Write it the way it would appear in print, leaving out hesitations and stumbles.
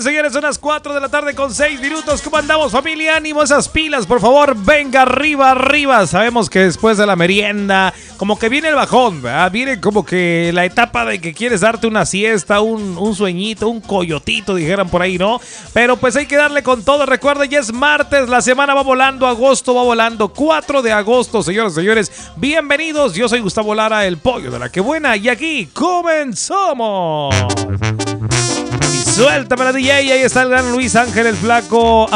señores, son las 4 de la tarde con 6 minutos. ¿Cómo andamos, familia? Ánimo, esas pilas, por favor. Venga, arriba, arriba. Sabemos que después de la merienda, como que viene el bajón, ¿verdad? Viene como que la etapa de que quieres darte una siesta, un sueñito, un coyotito, dijeran por ahí, ¿no? Pero pues hay que darle con todo. Recuerden, ya es martes, la semana va volando, agosto va volando. 4 de agosto, señoras y señores. Bienvenidos, yo soy Gustavo Lara, el pollo de la que buena, y aquí comenzamos. Y suéltame la DJ, ahí está el gran Luis Ángel, el flaco.